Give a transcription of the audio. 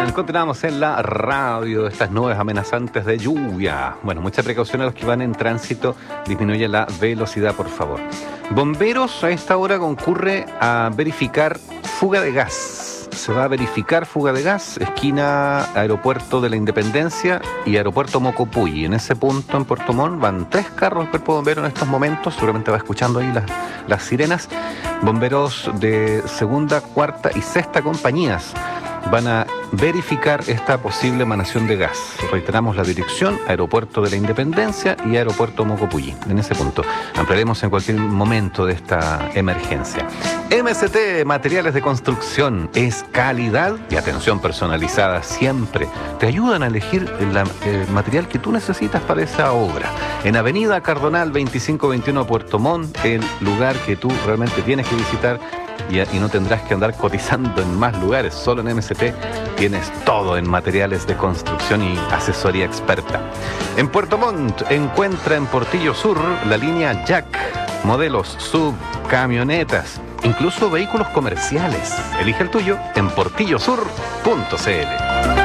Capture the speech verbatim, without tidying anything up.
Bien, continuamos en la radio, estas nubes amenazantes de lluvia. Bueno, mucha precaución a los que van en tránsito, disminuye la velocidad, por favor. Bomberos a esta hora concurre a verificar fuga de gas. Se va a verificar fuga de gas, esquina Aeropuerto de la Independencia y Aeropuerto Mocopuy. En ese punto, en Puerto Montt, van tres carros del Cuerpo de Bomberos en estos momentos. Seguramente va escuchando ahí las, las sirenas. Bomberos de segunda, cuarta y sexta compañías van a verificar esta posible emanación de gas. Reiteramos la dirección: Aeropuerto de la Independencia y Aeropuerto Mocopuy. En ese punto ampliaremos en cualquier momento de esta emergencia. M S T, materiales de construcción, es calidad y atención personalizada siempre. Te ayudan a elegir el, el material que tú necesitas para esa obra. En Avenida Cardonal veinticinco veintiuno, Puerto Montt, el lugar que tú realmente tienes que visitar. Y, y no tendrás que andar cotizando en más lugares. Solo en M S T tienes todo en materiales de construcción y asesoría experta. En Puerto Montt encuentra en Portillo Sur la línea Jack, modelos sub, camionetas, incluso vehículos comerciales. Elige el tuyo en portillo sur punto c l.